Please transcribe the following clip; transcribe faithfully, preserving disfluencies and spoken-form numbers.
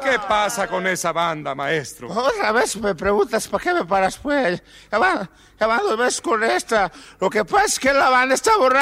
¿Qué pasa con esa banda, maestro? Otra vez me preguntas, ¿para qué me paras, pues? Ya van, ya van dos veces con esta. Lo que pasa es que la banda está borrada.